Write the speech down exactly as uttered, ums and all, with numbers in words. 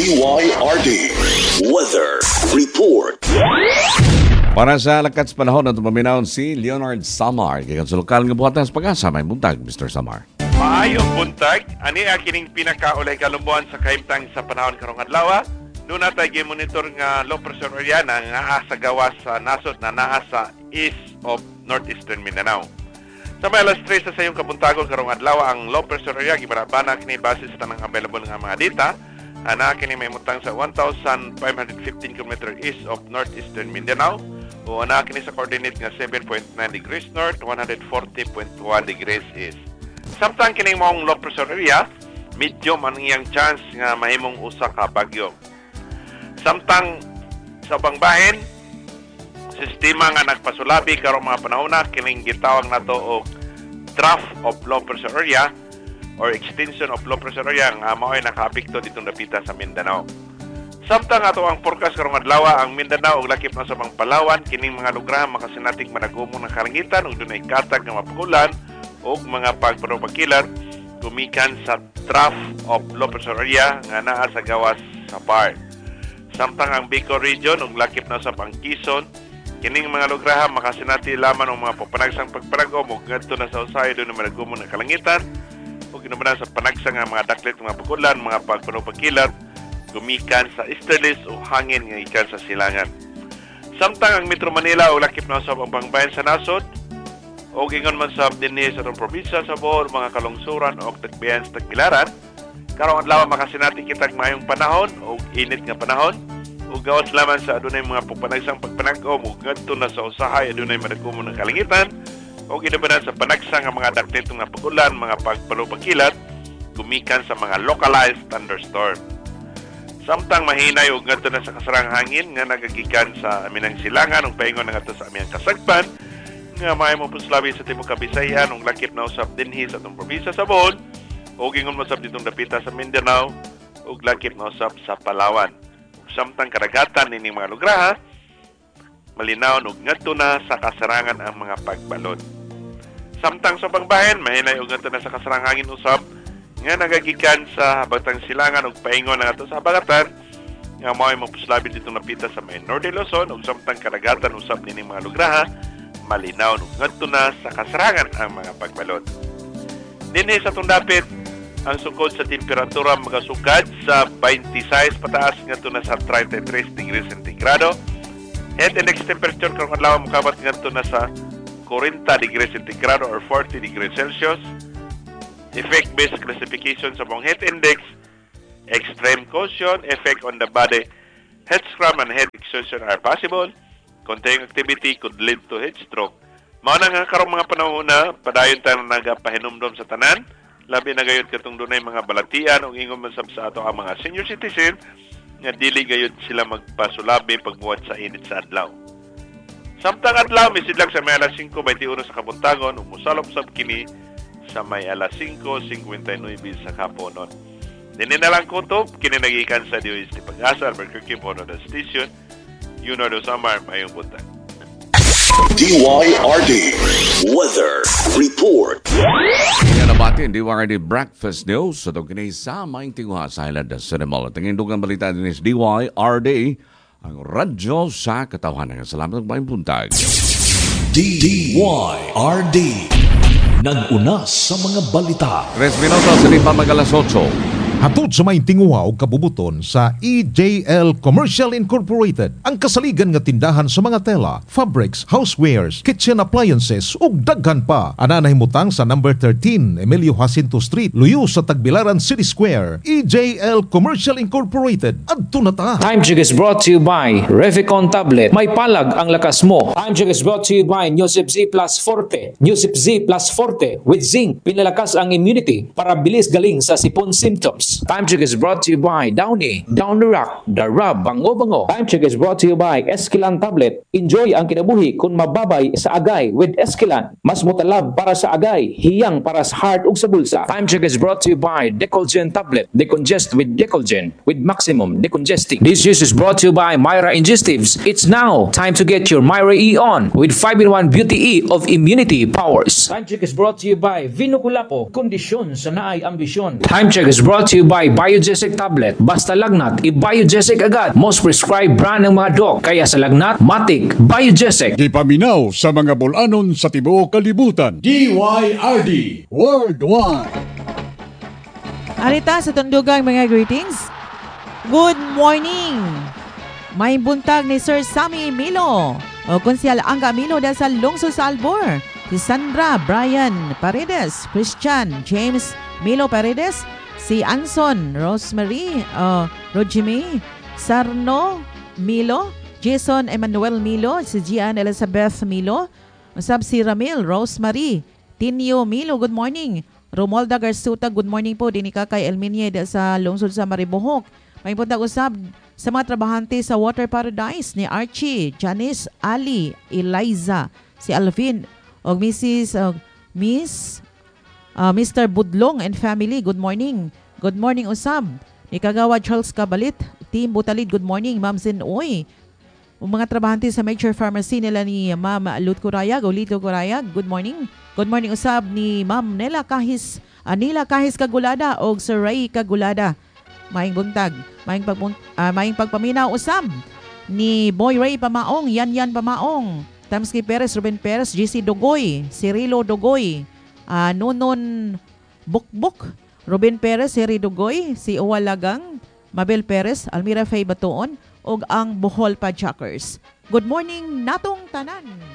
D Y R D Weather Report. Para sa lakat sa panahon na tumaminahon si Leonard Samar. Kaya sa lokal nga buhatan sa pag-asa, may buntag, Mister Samar. Maayong buntag, ani akining pinakaulay kalumbuan sa kahimtang sa panahon karong adlaw. Doon natin gi-monitor nga low pressure area na nga sa gawas sa nasod na naa sa east of northeastern Mindanao. Sa may alas tres sa sayong kabuntagon karong adlaw, ang low pressure area gibarabana kini base sa tanang available nga mga data. Ana kini may mutang sa one thousand five hundred fifteen kilometers east of northeastern Mindanao. O ana kini sa coordinate nga seven point nine degrees north, one hundred forty point one degrees east. Samtang kining maong low pressure area, medium ang iyang chance nga mahimong usa ka bagyo. Samtang sa bangbahin, sistema nga nagpasulabi karong mga panahona kining gitawag nato og trough of low pressure area or extension of low pressure area nga mao'y nakaapekto ditong dapita sa Mindanao. Samtang ato ang forecast karong adlaw, ang Mindanao ug lakip na sa mga Palawan kining mga lugar makasinatig managumong ng kalangitan ug dunay katag nga mapagulan ug mga pagparupakilar gumikan sa trough of low pressure area nga naa sa gawas sa Par. Samtang ang Bicol region ug lakip na sa Quezon, kining mga lugar makasinati laman og mga papanagsang pagparagom ug ngadto na sa usahay dunay managumong ng kalangitan ug ginubanan sa panagsang nga mga daklit mga pagulan, mga pagparupakilar gumikan sa easterlies o hangin nga ikan sa silangan. Samtang ang Metro Manila o lakip na sa pangbayan sa nasod o gingon man sa dinhi sa itong probinsya sa Bohol, mga kalungsuran o tagbayan sa tagbilaran, karong adlaw makasinati kitag mayong panahon o init nga panahon o gawas laman sa adunay mga pupanagsang pagpanagom o ngadto na sa usahay adunay madagumon ng kalangitan o ginubanan sa panagsang nga mga daklit nga pagulan, mga pagpalupakilat gumikan sa mga localized thunderstorm. Samtang mahinay og ngadto na sa kasarang hangin nga nagagikan sa aminang silangan ug paingon ngadto sa aming kasagpan nga may mo puslabi sa tibuok Kabisayan ug lakip na usab dinhi sa atong probinsya sa Bohol ug ingon mo sab ditong dapita sa Mindanao ug lakip na usab sa Palawan. Samtang kadagatan nining mga lugar malinaw ug ngadto na sa kasarangan ang mga pagbalod. Samtang sa bangbahen mahinay og ngadto na sa kasarang hangin usab nga nagagikan sa habatang silangan ug paingon na ato sa habagatan nga mao'y mapuslabi ditong napita sa may Norte Luzon ug samtang kadagatan usab nining mga lugar malinaw ug ngadto na sa kasarangan ang mga pagbalod. Dinhi sa atong dapit ang sukod sa temperatura magasukad sa twenty-six pataas ngadto na sa thirty-three degrees centigrado. Head index temperature karong adlaw mokabat ngadto na sa forty degrees centigrado or forty degrees Celsius. Effect-based classification sa mong heat index, extreme caution, effect on the body, head scrum and head exhaustion are possible. Continuing activity could lead to heat stroke. Mao na nga karong mga panahon na padayon tayo nagapahinumdom sa tanan, labi na gayud katong dunay mga balatian ug ingon man sab sa ato ang mga senior citizen nga dili gayud sila magpasulabi pagbuhat sa init sa adlaw. Samtang adlaw misidlag sa may alas five twenty-one sa kabuntagon ug mosalop sab kini sa may alas five fifty-nine sa kaponon. Dini na lang kutob, kini nagikan sa D O S T Pag-asa, Albuquerque, Mono the Station, Leonardo Samar, mayong buntag. D Y R D Weather Report. Yan nabatin, D Y R D Breakfast News. Sa itong kinay sa maing tinguha sa Highland Cinema. Tingin dugang balita din is D Y R D, ang radyo sa katawanan. Salamat ng mayong buntag. D Y R D nag-una sa mga balita. Tres minutos, hindi pa mag-alas otso. Hatod sa may tinguha o kabubuton sa E J L Commercial Incorporated, ang kasaligan nga tindahan sa mga tela, fabrics, housewares, kitchen appliances ug daghan pa. Ana nahimutang sa number thirteen Emilio Jacinto Street, luyo sa Tagbilaran City Square. E J L Commercial Incorporated. Adto na ta. Time check is brought to you by Revicon Tablet. May palag ang lakas mo. Time check is brought to you by Newsip Z Plus Forte. Newsip Z Plus Forte with zinc. Pinalakas ang immunity para bilis galing sa sipon symptoms. Time check is brought to you by Downy, Down the Rock, The Rub, Bango Bango. Time check is brought to you by Esquilan Tablet. Enjoy ang kinabuhi kung mababay sa agay with Esquilan. Mas mutalab para sa agay, hiyang para sa heart ug sa bulsa. Time check is brought to you by Decolgen Tablet. Decongest with Decolgen with maximum decongesting. This news is brought to you by Myra Ingestives. It's now time to get your Myra E on with five in one Beauty E of immunity powers. Time check is brought to you by Vino Kulapo, kondisyon sa naay ambisyon. Time check is brought to to you by Biogesic Tablet. Basta lagnat, i-Biogesic agad. Most prescribed brand ng mga doc. Kaya sa lagnat, matik, Biogesic. Gipaminaw sa mga bulanon sa tibuok kalibutan. D Y R D Worldwide. Arita sa tundugang mga greetings. Good morning! May buntag ni Sir Sammy Milo o Konsyal Angga Milo dahil sa lungsod sa Albor. Si Sandra Brian Paredes, Christian James Milo Paredes, si Anson Rosemary uh, Rojime Sarno Milo, Jason Emmanuel Milo, si Gian Elizabeth Milo, usab si Ramil Rosemary Tinio Milo, good morning. Romualda Garsuta, good morning po. Dinika kay Elminie sa lungsod sa Maribohok. May puntag usab sa mga trabahante sa Water Paradise ni Archie, Janice, Ali, Eliza, si Alvin, o Missus Uh, Miss uh, Mister Budlong and family, good morning. Good morning usab ni Kagawad Charles Cabalit, Team Butalid, good morning. Ma'am Zinoy, o mga trabahante sa Major Pharmacy nila ni Ma'am Lut Curayag o Lito Curayag, good morning. Good morning usab ni Ma'am Nela Kahis, Anila Kahis Kagulada o Sir Ray Kagulada. Maing buntag, maing, pagpunt, uh, maing pagpaminaw usab ni Boy Ray Pamaong, Yan Yan Pamaong, Tamski Perez, Ruben Perez, G C Dogoy, Cirilo Dogoy, uh, Nunon Bukbuk, Ruben Perez, Seri Dogoy, si Uwalagang, Mabel Perez, Almira Faye Batuon, ug ang Bohol Pajakers. Good morning natong tanan.